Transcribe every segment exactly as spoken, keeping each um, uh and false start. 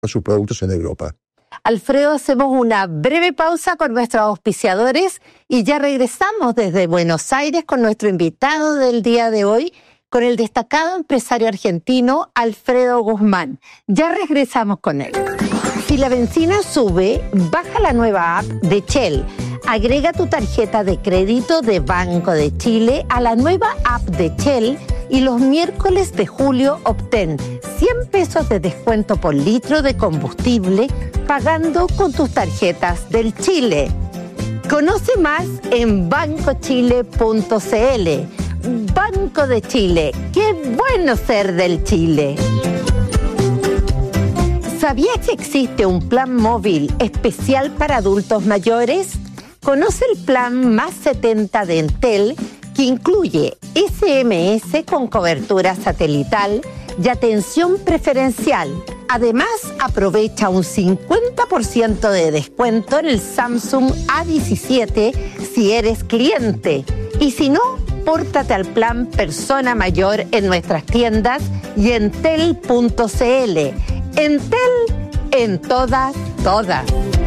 sus productos en Europa. Alfredo, hacemos una breve pausa con nuestros auspiciadores y ya regresamos desde Buenos Aires con nuestro invitado del día de hoy, con el destacado empresario argentino Alfredo Guzmán. Ya regresamos con él. Si la benzina sube, baja la nueva app de Shell. Agrega tu tarjeta de crédito de Banco de Chile a la nueva app de Shell y los miércoles de julio obtén cien pesos de descuento por litro de combustible pagando con tus tarjetas del Chile. Conoce más en banco chile punto c l. Banco de Chile, qué bueno ser del Chile. ¿Sabías que existe un plan móvil especial para adultos mayores? Conoce el plan Más setenta de Entel, que incluye ese eme ese con cobertura satelital y atención preferencial. Además, aprovecha un cincuenta por ciento de descuento en el Samsung A diecisiete si eres cliente. Y si no, pórtate al plan Persona Mayor en nuestras tiendas y entel punto c l. Entel, en todas, todas.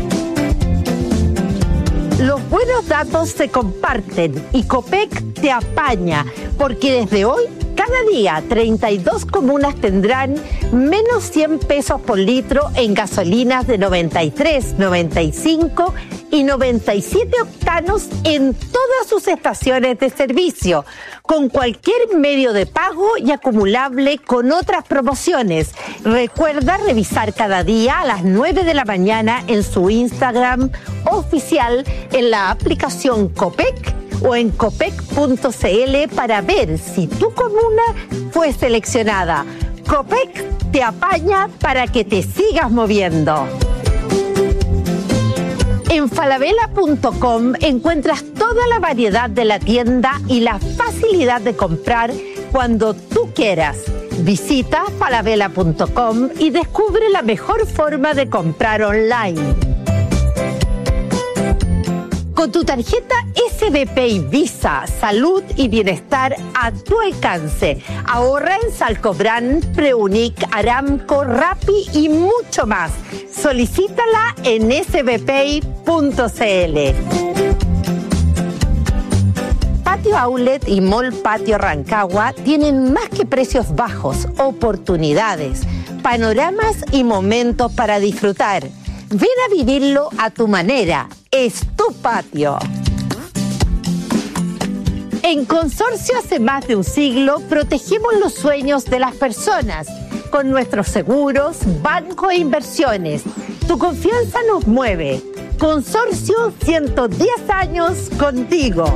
Los buenos datos se comparten y Copec te apaña, porque desde hoy, cada día, treinta y dos comunas tendrán menos cien pesos por litro en gasolinas de noventa y tres, noventa y cinco y noventa y siete octanos en todas sus estaciones de servicio, con cualquier medio de pago y acumulable con otras promociones. Recuerda revisar cada día a las nueve de la mañana en su Instagram oficial, en la aplicación Copec o en copec punto c l para ver si tu comuna fue seleccionada. Copec te apaña para que te sigas moviendo. En falabella punto com encuentras toda la variedad de la tienda y la facilidad de comprar cuando tú quieras. Visita falabella punto com y descubre la mejor forma de comprar online. Con tu tarjeta S B P y Visa, salud y bienestar a tu alcance. Ahorra en Salcobrand, Preunic, Aramco, Rappi y mucho más. Solicítala en s b p punto c l. Patio Outlet y Mall Patio Rancagua tienen más que precios bajos, oportunidades, panoramas y momentos para disfrutar. Ven a vivirlo a tu manera. Es tu patio. En Consorcio, hace más de un siglo, protegemos los sueños de las personas con nuestros seguros, banco e inversiones. Tu confianza nos mueve. Consorcio, ciento diez años contigo.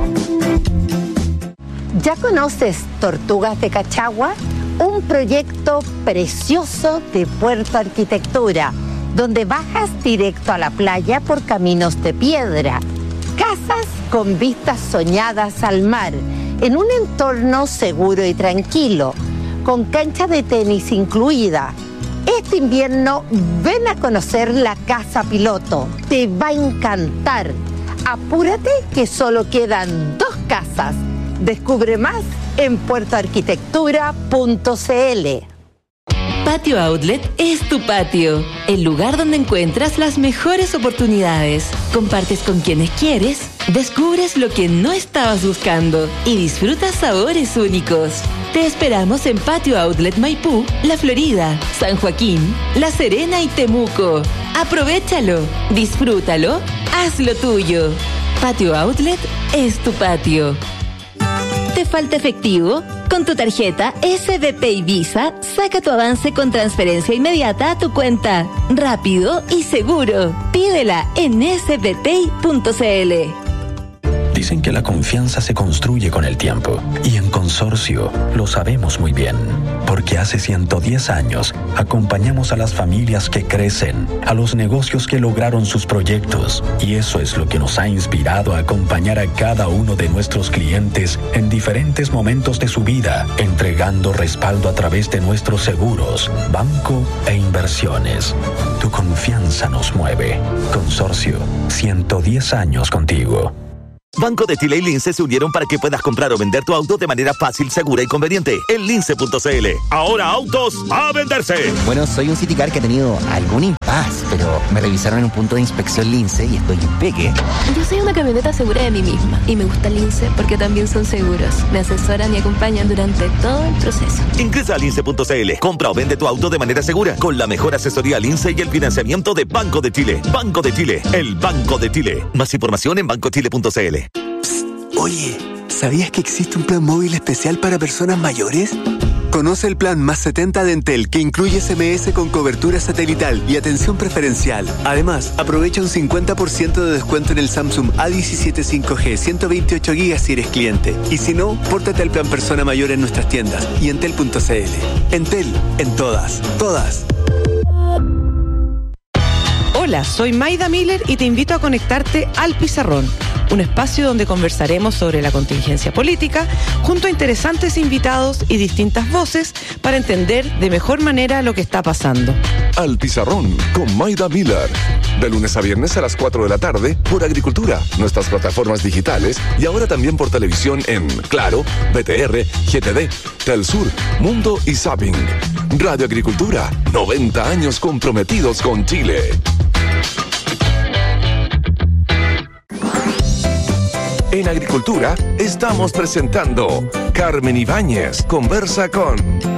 ¿Ya conoces Tortugas de Cachagua? Un proyecto precioso de Puerto Arquitectura, donde bajas directo a la playa por caminos de piedra. Casas con vistas soñadas al mar, en un entorno seguro y tranquilo, con cancha de tenis incluida. Este invierno ven a conocer la casa piloto. Te va a encantar. Apúrate que solo quedan dos casas. Descubre más en puerto arquitectura punto c l. Patio Outlet es tu patio, el lugar donde encuentras las mejores oportunidades. Compartes con quienes quieres, descubres lo que no estabas buscando y disfrutas sabores únicos. Te esperamos en Patio Outlet Maipú, La Florida, San Joaquín, La Serena y Temuco. Aprovéchalo, disfrútalo, hazlo tuyo. Patio Outlet es tu patio. ¿Te falta efectivo? Con tu tarjeta S B P y Visa, saca tu avance con transferencia inmediata a tu cuenta. Rápido y seguro. Pídela en s b p punto c l. Dicen que la confianza se construye con el tiempo. Y en Consorcio lo sabemos muy bien. Porque hace ciento diez años acompañamos a las familias que crecen, a los negocios que lograron sus proyectos. Y eso es lo que nos ha inspirado a acompañar a cada uno de nuestros clientes en diferentes momentos de su vida, entregando respaldo a través de nuestros seguros, banco e inversiones. Tu confianza nos mueve. Consorcio, ciento diez años contigo. Banco de Chile y Lince se unieron para que puedas comprar o vender tu auto de manera fácil, segura y conveniente en lince punto c l. Ahora autos a venderse. Bueno, soy un Citicar que ha tenido algún impas, pero me revisaron en un punto de inspección Lince y estoy en pegue. Yo soy una camioneta segura de mí misma y me gusta Lince porque también son seguros. Me asesoran y acompañan durante todo el proceso. Ingresa a lince punto c l. Compra o vende tu auto de manera segura con la mejor asesoría Lince y el financiamiento de Banco de Chile. Banco de Chile, el Banco de Chile. Más información en banco chile punto c l. Psst, oye, ¿sabías que existe un plan móvil especial para personas mayores? Conoce el plan Más setenta de Entel, que incluye ese eme ese con cobertura satelital y atención preferencial. Además, aprovecha un cincuenta por ciento de descuento en el Samsung A diecisiete cinco G ciento veintiocho gigas si eres cliente. Y si no, pórtate al plan Persona Mayor en nuestras tiendas y entel punto c l. Entel, en todas, todas. Hola, soy Maida Miller y te invito a conectarte al Pizarrón, un espacio donde conversaremos sobre la contingencia política junto a interesantes invitados y distintas voces para entender de mejor manera lo que está pasando. Al Pizarrón con Maida Miller, de lunes a viernes a las cuatro de la tarde por Agricultura, nuestras plataformas digitales y ahora también por televisión en Claro, B T R, G T D, Telsur, Mundo y Zapping. Radio Agricultura, noventa años comprometidos con Chile. En Agricultura estamos presentando Carmen Ibáñez conversa con...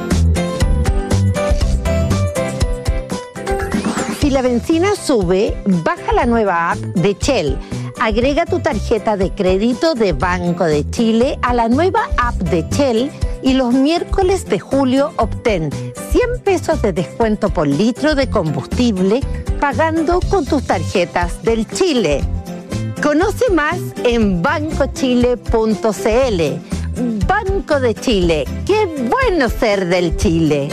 Si la benzina sube, baja la nueva app de Shell. Agrega tu tarjeta de crédito de Banco de Chile a la nueva app de Shell y los miércoles de julio obtén cien pesos de descuento por litro de combustible pagando con tus tarjetas del Chile. Conoce más en banco chile punto c l. Banco de Chile, qué bueno ser del Chile.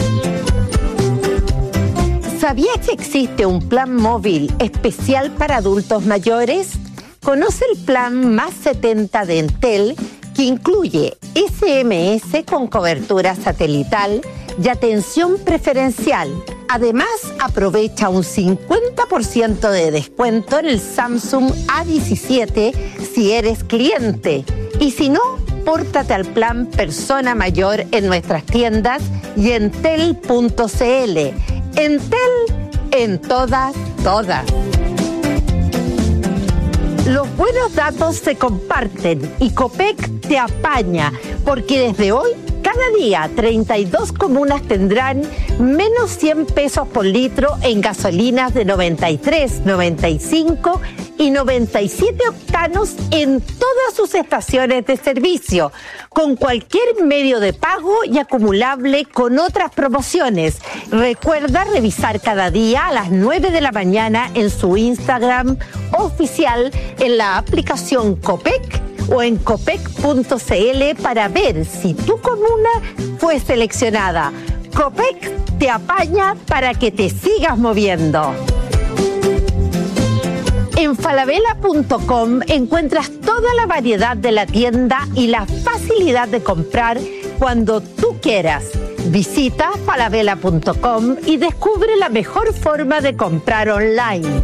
¿Sabías que existe un plan móvil especial para adultos mayores? Conoce el plan Más setenta de Entel, que incluye ese eme ese con cobertura satelital y atención preferencial. Además, aprovecha un cincuenta por ciento de descuento en el Samsung A diecisiete si eres cliente. Y si no, pórtate al plan Persona Mayor en nuestras tiendas y entel punto c l. Entel, en todas, todas. Los buenos datos se comparten y Copec te apaña, porque desde hoy, cada día, treinta y dos comunas tendrán menos cien pesos por litro en gasolinas de noventa y tres, noventa y cinco y noventa y siete octanos en todas sus estaciones de servicio, con cualquier medio de pago y acumulable con otras promociones. Recuerda revisar cada día a las nueve de la mañana en su Instagram oficial, en la aplicación Copec o en copec punto c l para ver si tu comuna fue seleccionada. Copec te apaña para que te sigas moviendo. En falabella punto com encuentras toda la variedad de la tienda y la facilidad de comprar cuando tú quieras. Visita falabella punto com y descubre la mejor forma de comprar online.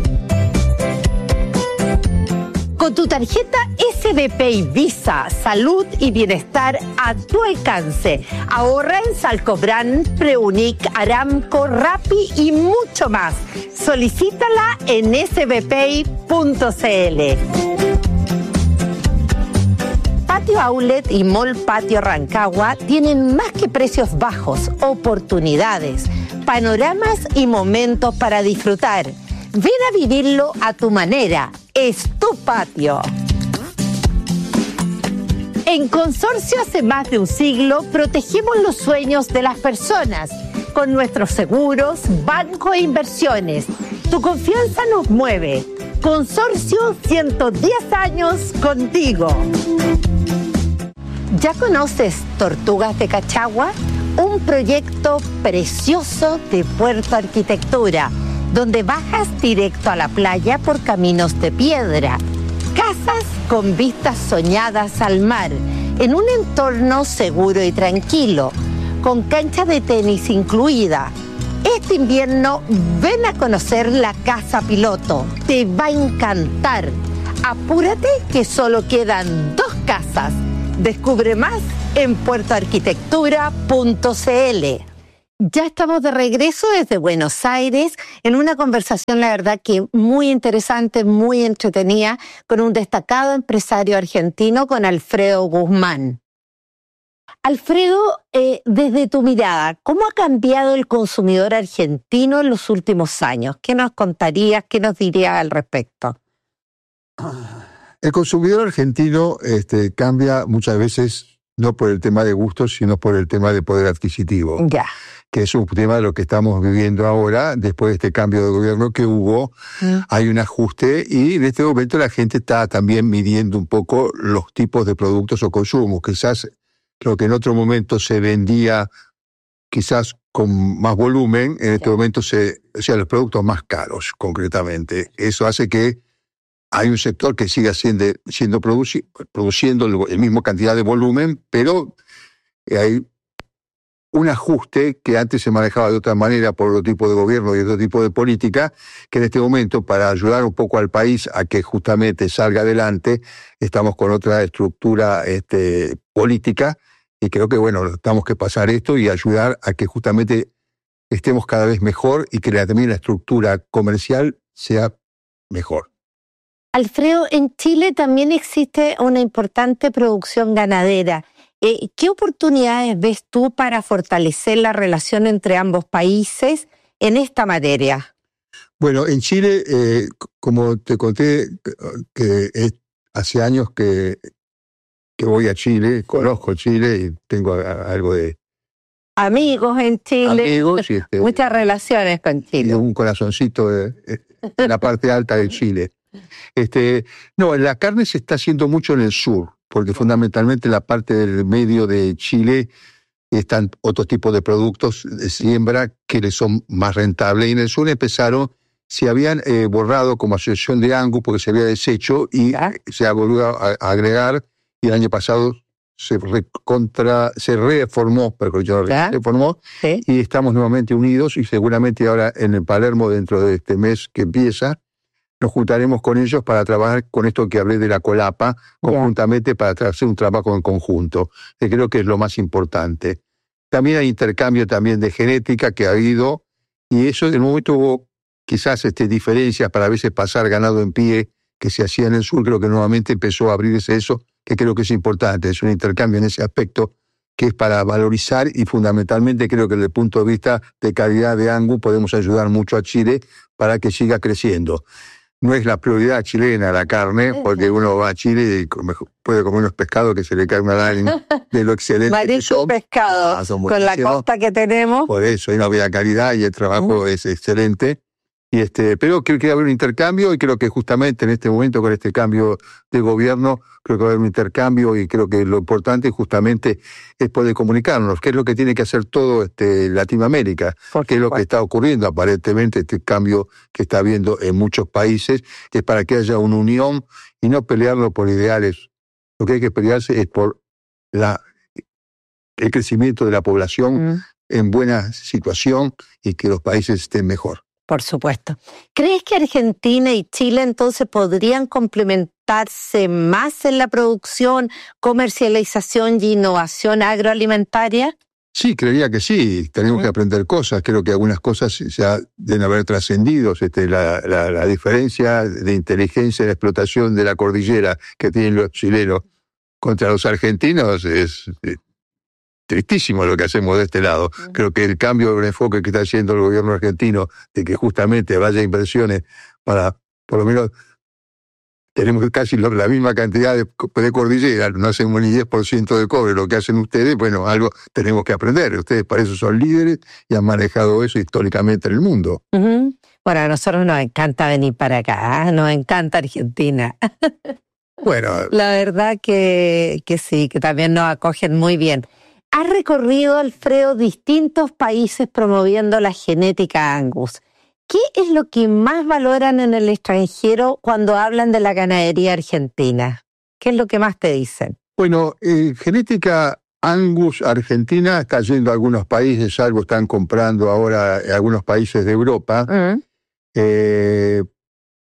Con tu tarjeta ese be pe y Visa, salud y bienestar a tu alcance. Ahorra en Salcobrand, Preunic, Aramco, Rappi y mucho más. Solicítala en ese be pe i punto c l. Patio Outlet y Mall Patio Rancagua tienen más que precios bajos, oportunidades, panoramas y momentos para disfrutar. Ven a vivirlo a tu manera. Es tu patio. En Consorcio hace más de un siglo protegemos los sueños de las personas con nuestros seguros, banco e inversiones. Tu confianza nos mueve. Consorcio, ciento diez años contigo. ¿Ya conoces Tortugas de Cachagua? Un proyecto precioso de Puerto Arquitectura, donde bajas directo a la playa por caminos de piedra. Casas con vistas soñadas al mar, en un entorno seguro y tranquilo, con cancha de tenis incluida. Este invierno ven a conocer la casa piloto, te va a encantar. Apúrate que solo quedan dos casas. Descubre más en puerto arquitectura punto c l. Ya estamos de regreso desde Buenos Aires en una conversación, la verdad que muy interesante, muy entretenida, con un destacado empresario argentino, con Alfredo Guzmán. Alfredo, eh, desde tu mirada, ¿cómo ha cambiado el consumidor argentino en los últimos años? ¿Qué nos contarías, qué nos dirías al respecto? El consumidor argentino este, cambia muchas veces no por el tema de gustos, sino por el tema de poder adquisitivo. Ya. Que es un tema de lo que estamos viviendo ahora, después de este cambio de gobierno que hubo, mm. hay un ajuste y en este momento la gente está también midiendo un poco los tipos de productos o consumos. Quizás lo que en otro momento se vendía quizás con más volumen, en este sí. momento se, o sea, los productos más caros, concretamente. Eso hace que hay un sector que siga siendo, siendo produci, produciendo la misma cantidad de volumen, pero hay un ajuste que antes se manejaba de otra manera por otro tipo de gobierno y otro tipo de política, que en este momento, para ayudar un poco al país a que justamente salga adelante, estamos con otra estructura este, política, y creo que, bueno, tenemos que pasar esto y ayudar a que justamente estemos cada vez mejor y que también la estructura comercial sea mejor. Alfredo, en Chile también existe una importante producción ganadera. Eh, ¿Qué oportunidades ves tú para fortalecer la relación entre ambos países en esta materia? Bueno, en Chile, eh, como te conté, que es, hace años que, que voy a Chile, conozco Chile y tengo algo de... Amigos en Chile, amigos y este, muchas relaciones con Chile. Y un corazoncito de, en la parte alta de Chile. Este, no, la carne se está haciendo mucho en el sur, porque fundamentalmente en la parte del medio de Chile están otros tipos de productos de siembra que les son más rentables. Y en el sur empezaron, se habían eh, borrado como asociación de Angus porque se había deshecho y ¿Ah? se ha volvido a, a agregar. Y el año pasado se recontra, se reformó, pero yo se reformó ¿Sí? y estamos nuevamente unidos y seguramente ahora en el Palermo dentro de este mes que empieza nos juntaremos con ellos para trabajar con esto que hablé de la colapa, conjuntamente yeah. para hacer un trabajo en conjunto, que creo que es lo más importante. También hay intercambio también de genética que ha habido, y eso en un momento hubo quizás este, diferencias para a veces pasar ganado en pie que se hacía en el sur, creo que nuevamente empezó a abrirse eso, que creo que es importante, es un intercambio en ese aspecto que es para valorizar y fundamentalmente creo que desde el punto de vista de calidad de Angus podemos ayudar mucho a Chile para que siga creciendo. No es la prioridad chilena la carne, porque uno va a Chile y come, puede comer unos pescados que se le cae una lágrima de lo excelente que son. pescado, ah, son con la costa que tenemos. Por eso, hay una buena calidad y el trabajo uh. es excelente. Y este, pero creo que va a haber un intercambio y creo que justamente en este momento con este cambio de gobierno, creo que va a haber un intercambio y creo que lo importante justamente es poder comunicarnos, qué es lo que tiene que hacer todo este, Latinoamérica, qué es lo que está ocurriendo aparentemente, este cambio que está habiendo en muchos países, que es para que haya una unión y no pelearlo por ideales. Lo que hay que pelearse es por la, el crecimiento de la población mm. en buena situación y que los países estén mejor. Por supuesto. ¿Crees que Argentina y Chile entonces podrían complementarse más en la producción, comercialización y innovación agroalimentaria? Sí, creería que sí. Tenemos que aprender cosas. Creo que algunas cosas ya deben haber trascendido. Este, la, la, la diferencia de inteligencia y de explotación de la cordillera que tienen los chilenos contra los argentinos es... es tristísimo lo que hacemos de este lado. Uh-huh. Creo que el cambio de enfoque que está haciendo el gobierno argentino, de que justamente vaya inversiones para, por lo menos, tenemos casi la misma cantidad de, de cordillera, no hacemos ni diez por ciento de cobre, lo que hacen ustedes, bueno, algo tenemos que aprender. Ustedes para eso son líderes y han manejado eso históricamente en el mundo. Uh-huh. Bueno, a nosotros nos encanta venir para acá, ¿eh? Nos encanta Argentina. Bueno. La verdad que, que sí, que también nos acogen muy bien. Has recorrido, Alfredo, distintos países promoviendo la genética Angus. ¿Qué es lo que más valoran en el extranjero cuando hablan de la ganadería argentina? ¿Qué es lo que más te dicen? Bueno, eh, genética Angus argentina está yendo a algunos países, algo están comprando ahora en algunos países de Europa. Uh-huh. Eh,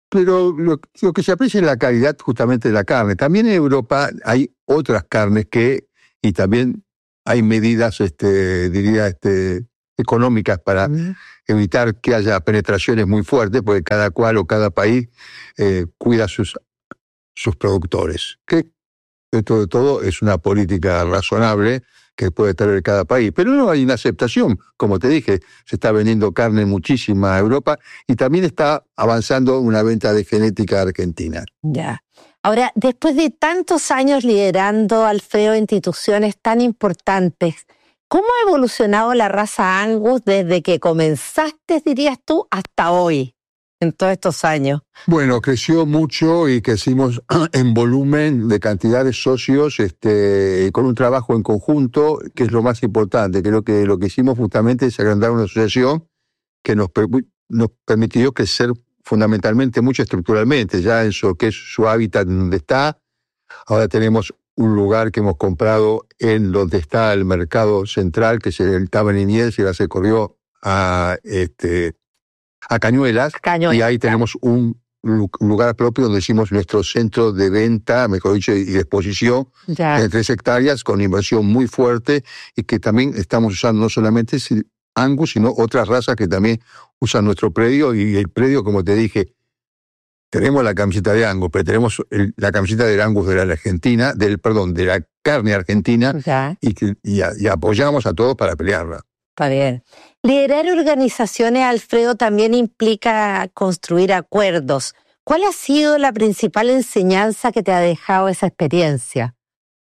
pero lo, lo que se aprecia es la calidad justamente de la carne. También en Europa hay otras carnes que, y también hay medidas, este, diría, este, económicas para mm. evitar que haya penetraciones muy fuertes, porque cada cual o cada país eh, cuida sus, sus productores. Que dentro de todo es una política razonable que puede tener cada país. Pero no hay una aceptación. Como te dije, se está vendiendo carne muchísima a Europa y también está avanzando una venta de genética argentina. Ya. Ahora, después de tantos años liderando, Alfredo, instituciones tan importantes, ¿cómo ha evolucionado la raza Angus desde que comenzaste, dirías tú, hasta hoy, en todos estos años? Bueno, creció mucho y crecimos en volumen de cantidad de socios, este, con un trabajo en conjunto, que es lo más importante. Creo que lo que hicimos justamente es agrandar una asociación que nos, nos permitió crecer fundamentalmente mucho estructuralmente, ya en su, que es su hábitat donde está. Ahora tenemos un lugar que hemos comprado en donde está el mercado central, que es el Tabernier, y ahora se corrió a, este, a Cañuelas, Cañuelas, y ahí tenemos un lugar propio donde hicimos nuestro centro de venta, mejor dicho, y de exposición, ya. de tres hectáreas, con inversión muy fuerte, y que también estamos usando no solamente Angus, sino otras razas que también usan nuestro predio, y el predio, como te dije, tenemos la camiseta de Angus, pero tenemos el, la camiseta del Angus de la Argentina, del perdón, de la carne argentina, y, y, y apoyamos a todos para pelearla. Está bien. Liderar organizaciones, Alfredo, también implica construir acuerdos. ¿Cuál ha sido la principal enseñanza que te ha dejado esa experiencia?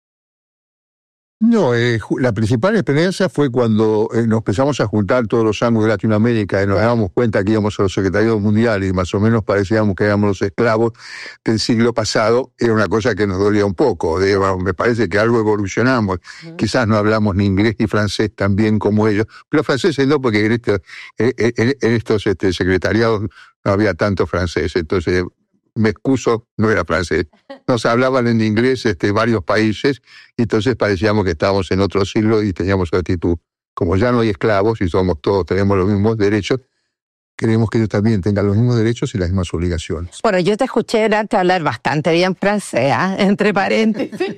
No, eh, la principal experiencia fue cuando eh, nos empezamos a juntar todos los Angus de Latinoamérica y nos dábamos cuenta que íbamos a los secretariados mundiales y más o menos parecíamos que éramos los esclavos del siglo pasado. Era una cosa que nos dolía un poco. De, bueno, me parece que algo evolucionamos. Uh-huh. Quizás no hablamos ni inglés ni francés tan bien como ellos, pero franceses no, porque en, este, en, en estos este, secretariados no había tanto francés. Entonces, me excuso, no era francés. Nos hablaban en inglés este, varios países, y entonces parecíamos que estábamos en otro siglo y teníamos actitud. Como ya no hay esclavos y somos todos, tenemos los mismos derechos, queremos que ellos también tengan los mismos derechos y las mismas obligaciones. Bueno, yo te escuché antes hablar bastante bien francés, ¿eh? Entre paréntesis.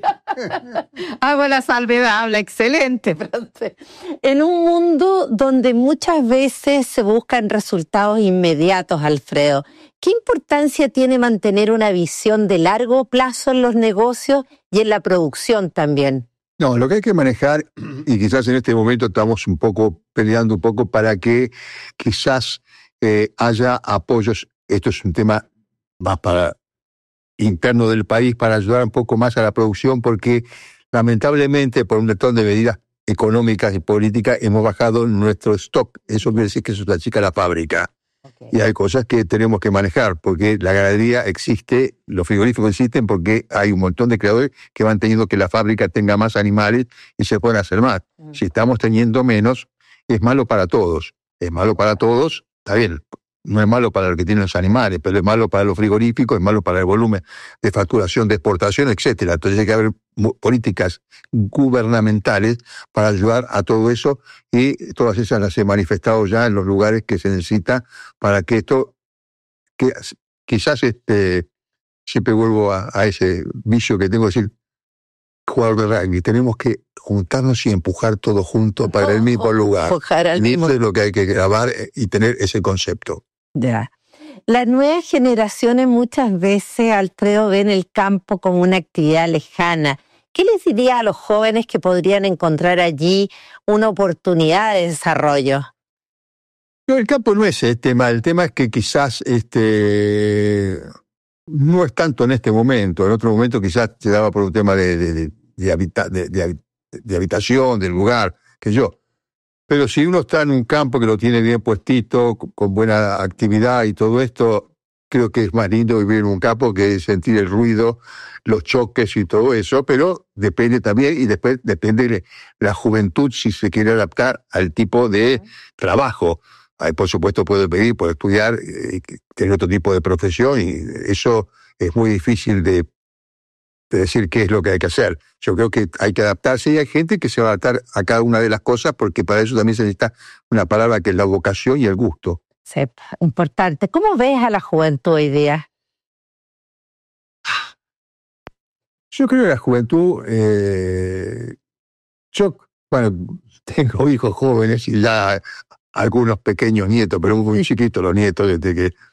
Hago la salvedad, habla excelente francés. En un mundo donde muchas veces se buscan resultados inmediatos, Alfredo, ¿qué importancia tiene mantener una visión de largo plazo en los negocios y en la producción también? No, lo que hay que manejar, y quizás en este momento estamos un poco peleando un poco para que quizás eh, haya apoyos. Esto es un tema más para interno del país, para ayudar un poco más a la producción, porque lamentablemente por un montón de medidas económicas y políticas hemos bajado nuestro stock. Eso quiere decir que eso achica la fábrica. Okay. Y hay cosas que tenemos que manejar, porque la ganadería existe, los frigoríficos existen porque hay un montón de creadores que van teniendo que la fábrica tenga más animales y se pueden hacer más. Mm. Si estamos teniendo menos, es malo para todos. Es malo para todos, está bien, no es malo para los que tienen los animales, pero es malo para los frigoríficos, es malo para el volumen de facturación, de exportación, etcétera. Entonces hay que haber políticas gubernamentales para ayudar a todo eso, y todas esas las he manifestado ya en los lugares que se necesita para que esto, que quizás este, siempre vuelvo a, a ese vicio que tengo de decir, jugador de rugby, tenemos que juntarnos y empujar todos juntos para oh, el mismo lugar. Empujar al y mismo. Eso es lo que hay que grabar y tener ese concepto. Ya. Las nuevas generaciones muchas veces, Alfredo, ven el campo como una actividad lejana. ¿Qué les diría a los jóvenes que podrían encontrar allí una oportunidad de desarrollo? No, el campo no es el tema. El tema es que quizás este, no es tanto en este momento. En otro momento quizás se daba por un tema de, de, de, de, habita, de, de, de habitación, del lugar, que yo. Pero si uno está en un campo que lo tiene bien puestito, con buena actividad y todo esto, creo que es más lindo vivir en un campo que sentir el ruido, los choques y todo eso, pero depende también, y después depende de la juventud si se quiere adaptar al tipo de trabajo. Ahí, por supuesto, puede pedir, puede estudiar, eh, tener otro tipo de profesión, y eso es muy difícil de de decir qué es lo que hay que hacer. Yo creo que hay que adaptarse, y hay gente que se va a adaptar a cada una de las cosas, porque para eso también se necesita una palabra que es la vocación y el gusto. Sí, importante. ¿Cómo ves a la juventud hoy día? Yo creo que la juventud, eh, yo, bueno, tengo hijos jóvenes y ya algunos pequeños nietos, pero muy chiquitos los nietos, desde que